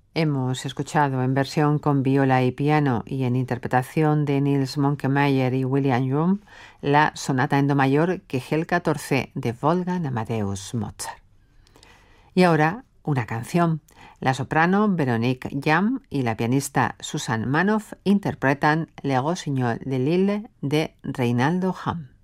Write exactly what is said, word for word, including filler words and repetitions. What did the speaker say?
Hemos escuchado en versión con viola y piano y en interpretación de Nils Monkemeier y William Jung la sonata en do mayor Kegel catorce de Wolfgang Amadeus Mozart. Y ahora una canción. La soprano Veronique Jam y la pianista Susan Manoff interpretan Le Rossignol de Lille de Reinaldo Hahn.